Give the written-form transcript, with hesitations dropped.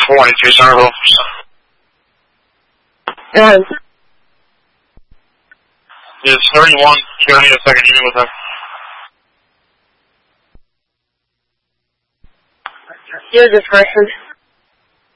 23 Centerville. Is 31 going to need a second unit with him? Your discretion.